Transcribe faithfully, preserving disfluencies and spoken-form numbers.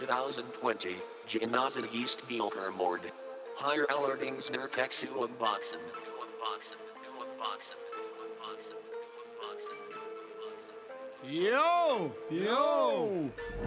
twenty twenty, Gymnasium East Vielkermord. Higher allerdings naar Keksu Boxen. Yo! Yo!